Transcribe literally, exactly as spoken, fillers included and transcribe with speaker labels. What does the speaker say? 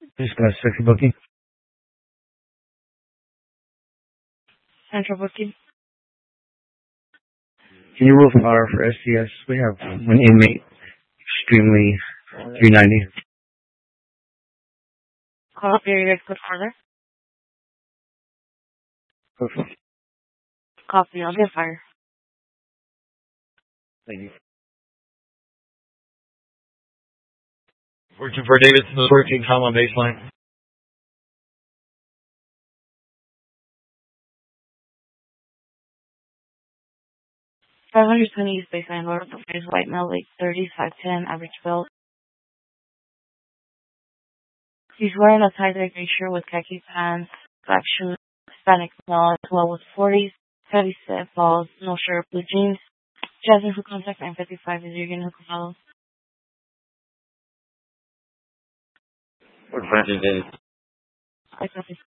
Speaker 1: Just got second booking.
Speaker 2: Central booking.
Speaker 1: Can you rule fire for S T S? We have one inmate, extremely three ninety.
Speaker 2: Call up area code further.
Speaker 1: Perfect.
Speaker 2: Copy. I'll get fire.
Speaker 1: Thank you.
Speaker 3: Working for Davidson, working, calm on baseline.
Speaker 2: five hundred twenty East Baseline, Lord of the Flames, white male, late thirties, five ten, average build. He's wearing a tie-dye gray shirt with khaki pants, black shoes, Hispanic male, as well with forties, heavy set balls, no shirt, blue jeans. Jasmine, who contact nine fifty-five is your unit who follows.
Speaker 1: What branch is it?
Speaker 2: I copy.